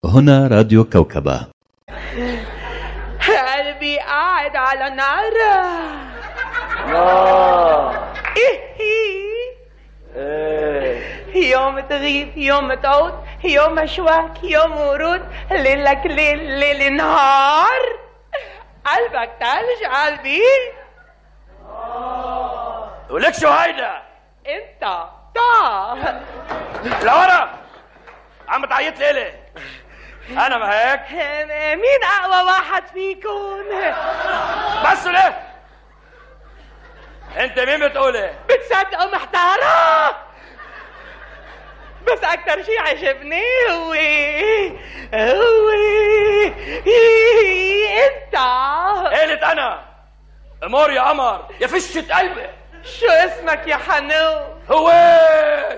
هنا راديو كوكبة. قلبي قاعد على نار. يوم تغيب يوم تعود، يوم اشواك يوم ورود، ليلك ليل ليل نهار. قلبك تلج قلبي. ولك شو هيدا؟ انت تا لورا عم تعيط ليلي. انا ما هيك؟ مين اقوى واحد فيكم؟ بس ليه؟ انت مين بتقولي؟ بتصدقوا محتارة؟ بس اكتر شي عجبني هو انت. قلت انا امور يا قمر يا فشة قلبي. شو اسمك يا حنون؟ هواش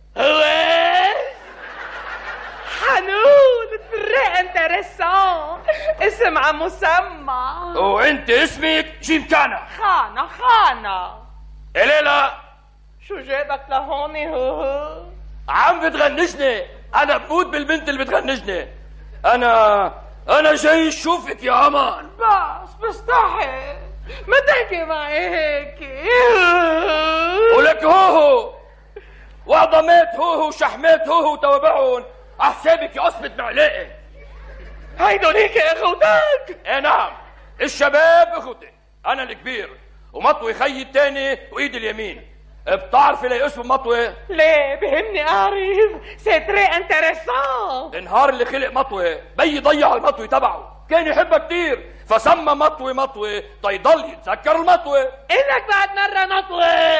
حنون تري انترسون، اسم عم مسمى. وانت اسمك شي مكانك؟ خانة إيه لا شو جابك لهون؟ هو عم بتغنجني. انا بموت بالبنت اللي بتغنجني. انا جاي اشوفك يا قمر. بس بستحي ما تحكي معي هيك. ولك هوهو وعظمات هوهو وشحمات هوهو توابعهم احسابك يا قصبة معلقة. هيدول هيك اخوتك؟ ايه نعم، الشباب اخوتي. انا الكبير ومطوي خيي التاني وايدي اليمين. بتعرفي ليه اسمه مطوي؟ ليه بهمني اعرف. سيتري انتريسون. النهار اللي خلق مطوي بي ضيع المطوي تبعه، كان يحبها كتير فسمى مطوي تيضل يتذكر المطوي. إلك بعد مرة مطوي.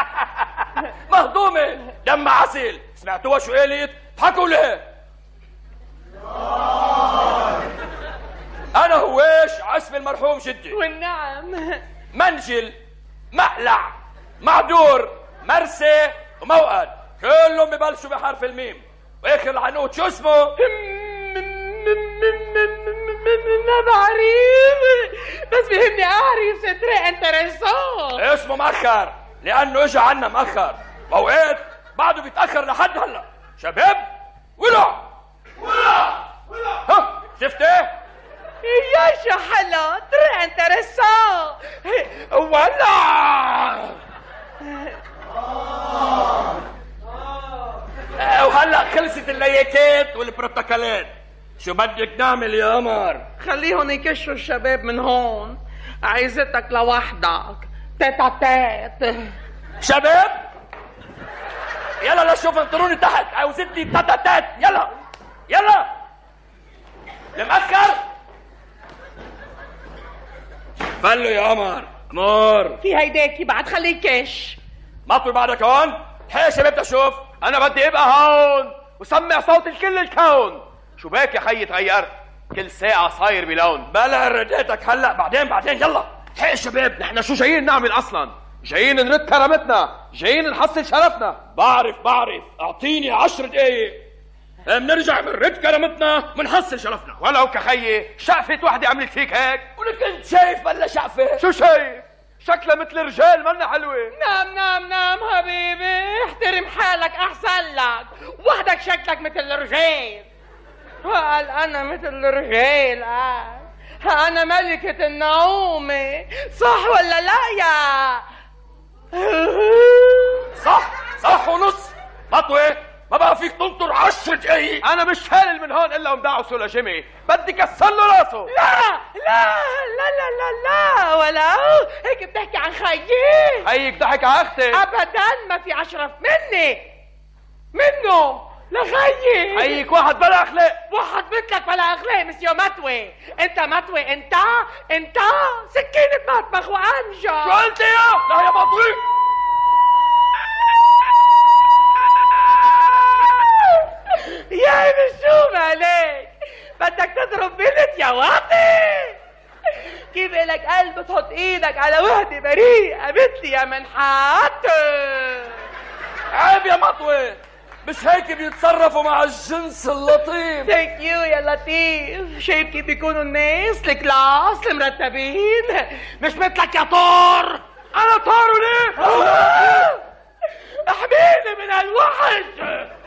مهضومة دم عسل. سمعتوها شو قالت؟ ضحكوا ليه. أنا هواش عسب المرحوم جدي. والنعم منجل مقلع معدور مرسي وموقد كلهم ببلشوا بحرف الميم. واخر العنقود شو اسمه؟ ما بعرف، بس بهمني اعرف. سيتري انتريسون. اسمه مأخر لأنه اجى عنا مأخر، وأوقات بعده بيتأخر لحد هلا. شباب ولع ها شفتي؟ يا شو حلو. تري انتريسون. ولع. وهلا خلصت الليكات والبروتوكولات. شو بدك نعمل يا قمر؟ خليهم يكشوا الشباب من هون. عايزتك لوحدك تيت. شباب يلا لشوف انطروني تحت. عاوزتني تاتاتات. يلا المأخر فلوا يا قمر. امور في هيداكي بعد خليه كش. مطوي بعدك هون. هي شباب تشوف. انا بدي ابقى هون وسمع صوت الكل الكون. شو بك يا خيي تغيرت؟ كل ساعة صاير بلون. بلا رديتك هلا بعدين يلا. هي الشباب نحن شو جايين نعمل اصلا؟ جايين نرد كرامتنا، جايين نحصل شرفنا. بعرف اعطيني 10 دقايق بنرجع بنرد كرامتنا بنحصل شرفنا. ولو كخيي شقفة وحدة عملت فيك هيك. ولك انت شايف بلا شقفة؟ شو شايف؟ شكلها مثل الرجال منا حلوة. نام حبيبي، احترم حالك احسن لك. وحدك شكلك مثل الرجال. قال انا مثل الرجال. انا ملكة النعومة، صح ولا لا يا؟ صح ونص. مطوي ما بقى فيك تنطر 10 دقايق. انا مش هالل من هون الا ومدعسه لجيمي. بدي كسر له راسه. لا ولا هيك بتحكي عن خيي. خيك ضحك على اختي. ابدا ما في اشرف منه لخيي. خيك واحد بلا اخلاق. واحد مثلك بلا اخلاق. مسيو مطوي انت مطوي. انت سكينة مطبخ وانجا. شو قلت لا يا مطوي. يا مشوم عليك، بدك تضرب بنت يا واطي. كيف إلك قلب تحط ايدك على وحدة بريئة مثلي يا منحات؟ عيب يا مطوي، مش هيك بيتصرفوا مع الجنس اللطيف. ثانك يو يا لطيف. شايف كيف بيكونوا الناس الكلاس المرتبين، مش مثلك يا طور. انا طار وليه؟ احميني من هالوحش.